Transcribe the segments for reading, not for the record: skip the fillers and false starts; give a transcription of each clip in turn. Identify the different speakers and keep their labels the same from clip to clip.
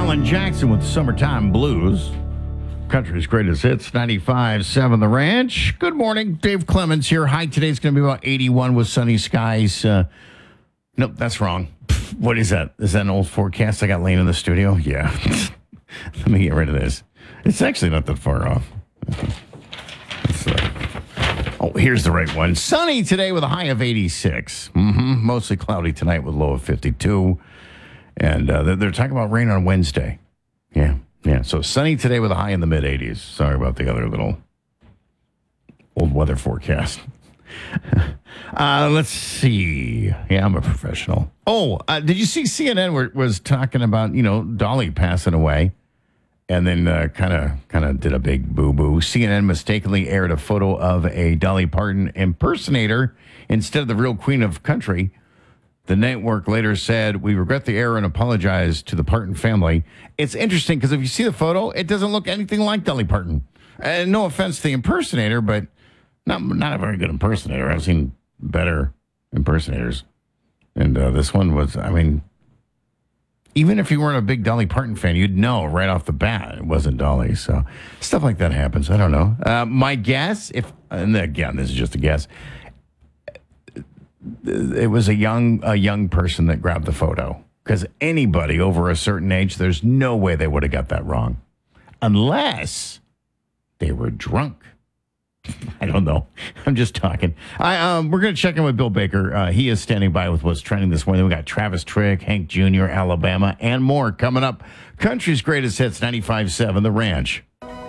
Speaker 1: Alan Jackson with Summertime Blues. Country's greatest hits, 95.7 The Ranch. Good morning. Dave Clemens here. High today's going to be about 81 with sunny skies. Nope, that's wrong. What is that? Is that an old forecast I got laying in the studio? Yeah. Let me get rid of this. It's actually not that far off. Here's the right one. Sunny today with a high of 86. Mostly cloudy tonight with a low of 52. And they're talking about rain on Wednesday. Yeah. So sunny today with a high in the mid-80s. Sorry about the other little old weather forecast. Let's see. Yeah, I'm a professional. Did you see CNN was talking about, Dolly passing away? And then kind of did a big boo-boo. CNN mistakenly aired a photo of a Dolly Parton impersonator instead of the real queen of country. The network later said, "We regret the error and apologize to the Parton family." It's interesting because if you see the photo, it doesn't look anything like Dolly Parton. And no offense to the impersonator, but not a very good impersonator. I've seen better impersonators. And this one was, even if you weren't a big Dolly Parton fan, you'd know right off the bat it wasn't Dolly. So stuff like that happens. I don't know. My guess, and again, this is just a guess, it was a young person that grabbed the photo. Because anybody over a certain age, there's no way they would have got that wrong. Unless they were drunk. I don't know. I'm just talking. We're going to check in with Bill Baker. He is standing by with what's trending this morning. We got Travis Tritt, Hank Jr., Alabama, and more coming up. Country's greatest hits, 95.7 The Ranch.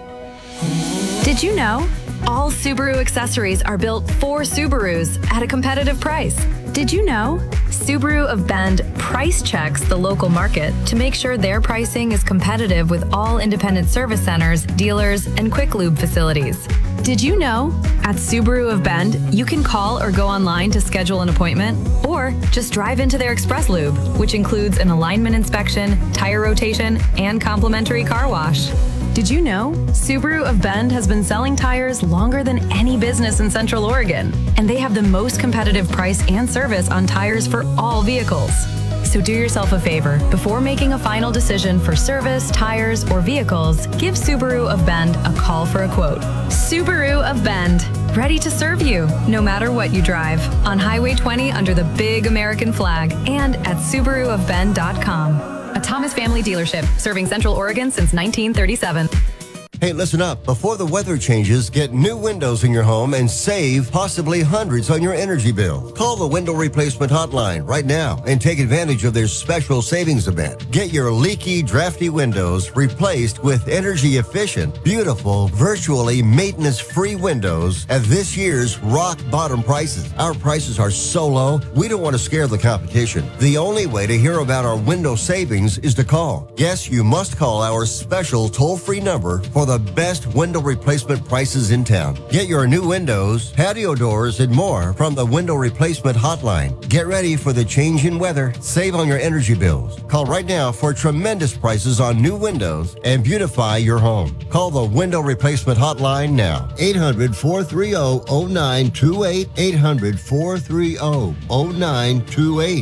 Speaker 2: Did you know? All Subaru accessories are built for Subarus at a competitive price. Did you know? Subaru of Bend price checks the local market to make sure their pricing is competitive with all independent service centers, dealers, and quick lube facilities. Did you know? At Subaru of Bend, you can call or go online to schedule an appointment, or just drive into their express lube, which includes an alignment inspection, tire rotation, and complimentary car wash. Did you know? Subaru of Bend has been selling tires longer than any business in Central Oregon, and they have the most competitive price and service on tires for all vehicles. So do yourself a favor. Before making a final decision for service, tires, or vehicles, give Subaru of Bend a call for a quote. Subaru of Bend, ready to serve you, no matter what you drive. On Highway 20 under the big American flag and at SubaruofBend.com. A Thomas Family dealership serving Central Oregon since 1937.
Speaker 3: Hey, listen up. Before the weather changes, get new windows in your home and save possibly hundreds on your energy bill. Call the Window Replacement Hotline right now and take advantage of their special savings event. Get your leaky, drafty windows replaced with energy-efficient, beautiful, virtually maintenance-free windows at this year's rock-bottom prices. Our prices are so low, we don't want to scare the competition. The only way to hear about our window savings is to call. Yes, you must call our special toll-free number for the best window replacement prices in town. Get your new windows, patio doors, and more from the Window Replacement Hotline. Get ready for the change in weather. Save on your energy bills. Call right now for tremendous prices on new windows and beautify your home. Call the Window Replacement Hotline now. 800-430-0928. 800-430-0928.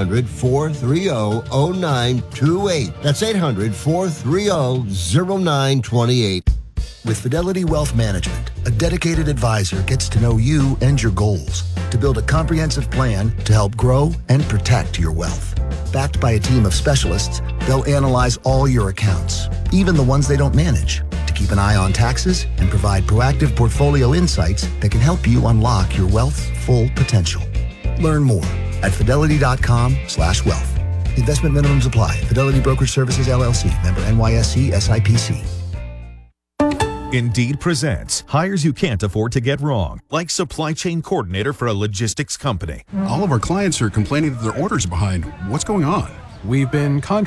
Speaker 3: 800-430-0928. That's 800-430-0928.
Speaker 4: With Fidelity Wealth Management, a dedicated advisor gets to know you and your goals to build a comprehensive plan to help grow and protect your wealth. Backed by a team of specialists, they'll analyze all your accounts, even the ones they don't manage, to keep an eye on taxes and provide proactive portfolio insights that can help you unlock your wealth's full potential. Learn more at fidelity.com/wealth. Investment minimums apply. Fidelity Brokerage Services, LLC. Member NYSE SIPC.
Speaker 5: Indeed presents hires you can't afford to get wrong, like supply chain coordinator for a logistics company.
Speaker 6: All of our clients are complaining that their orders are behind. What's going on?
Speaker 7: We've been contracting